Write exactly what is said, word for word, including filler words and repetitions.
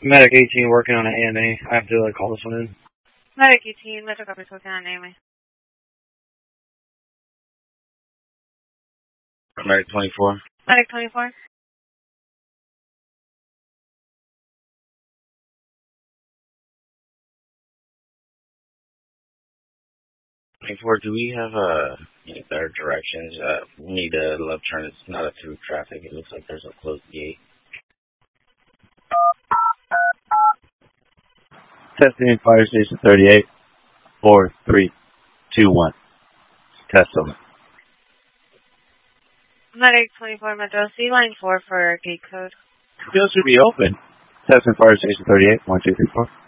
Medic eighteen working on an A M A. I have to like call this one in. Medic eighteen, Metro Copies working on an A M A. Medic twenty-four. Medic twenty-four. twenty-four, do we have uh, any better directions? Uh, we need a left turn. It's not a through traffic. It looks like there's a closed gate. Testing Fire Station thirty-eight. Four, three, two, one. Test them. Medic twenty-four, Metro C line four for gate code. Field should be open. Testing Fire Station thirty-eight. One, two, three, four.